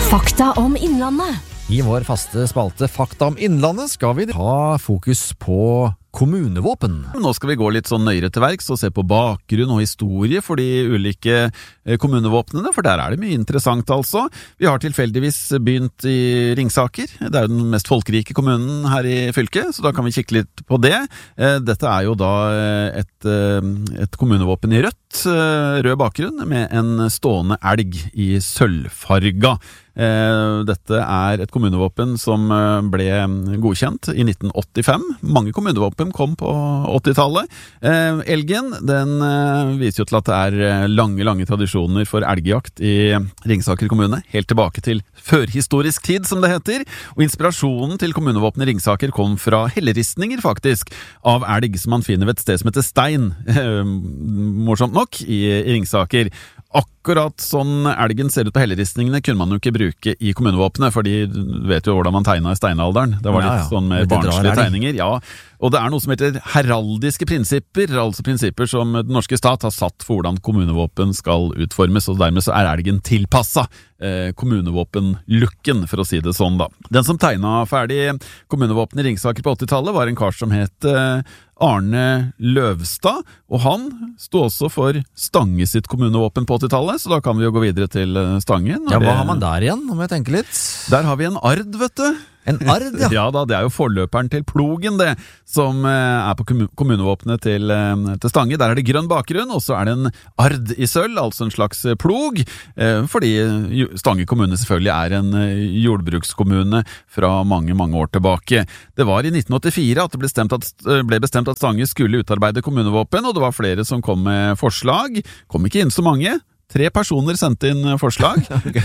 Fakta om Innlandet. I vår faste spalte Fakta om Innlandet skal vi ha fokus på kommunevåpen. Nå skal vi gå litt sånn nøyere til verks og se på bakgrunn og historie for de ulike kommunevåpnene, for der er det mye interessant altså. Vi har tilfeldigvis begynt i Ringsaker. Det er jo den mest folkerike kommunen her i fylket, så da kan vi kikke litt på det. Dette er jo da et kommunevåpen i rød bakgrunn med en stående elg i sølvfarga. Dette er et kommunevåpen som ble godkjent i 1985. Mange kommunevåpen kom på 80-tallet. Elgen, den viser jo til at det er lange tradisjoner for elgjakt i Ringsaker kommune, helt tilbake til førhistorisk tid, som det heter. Og inspirasjonen til kommunevåpenet Ringsaker kom fra helleristninger, faktisk, av elg som man finner ved et sted som heter Stein, morsomt nok, i Ringsaker. Akkurat sånn elgen ser ut på helleristningene kunne man jo ikke bruke i kommunevåpenet, for de vet jo hvordan man tegnet i steinalderen. Det var litt sånn med barnslige tegninger. Ja, og det er noe som heter heraldiske prinsipper, altså prinsipper som den norske stat har satt for hvordan kommunevåpen skal utformes, og dermed så er elgen tilpasset kommunevåpen-looken, for å si det sånn da. Den som tegnet ferdig kommunevåpen i Ringsaker på 80-tallet var en kar som het Arne Løvstad, og han sto også for Stange sitt kommunevåpen på 80-tallet, så da kan vi jo gå videre til Stange. Ja, hva har man der igjen, om jeg tenker litt? Der har vi en ard, vet du. En ard, ja. Ja da, det er jo forløperen til plogen det, som er på kommunevåpenet til Stange. Der er det grønn bakgrunn, og så er det en ard i sølv, altså en slags plog, fordi Stange kommune selvfølgelig er en jordbrukskommune fra mange år tilbake. Det var i 1984 at det ble bestemt at Stange skulle utarbeide kommunevåpen, og det var flere som kom med forslag. Kom ikke inn så mange. 3 personer sendte inn forslag,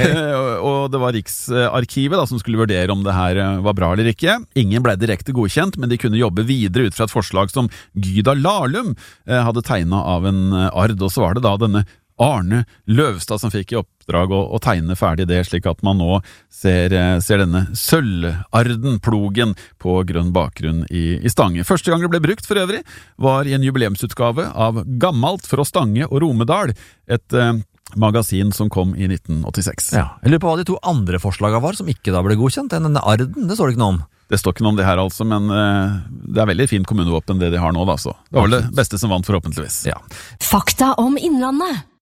og det var Riksarkivet da, som skulle vurdere om det her var bra eller ikke. Ingen ble direkte godkjent, men de kunne jobbe videre ut fra et forslag som Gyda Lahlum hadde tegnet av en ard, og så var det da denne Arne Løvstad som fikk i oppdrag å tegne ferdig det, slik at man nå ser denne sølvarden, plogen, på grønn bakgrunn i Stange. Første gang det ble brukt for øvrig var i en jubileumsutgave av Gammalt fra Stange og Romedal, et magasin som kom i 1986. Ja, jeg lurer på hva de 2 andre forslagene var som ikke da ble godkjent. Denne arden, det står det ikke noe om. Det står ikke noe om det her altså, men det er veldig fint kommunevåpen det de har nå da, så det var vel det beste som vant forhåpentligvis. Ja. Fakta om Innlandet.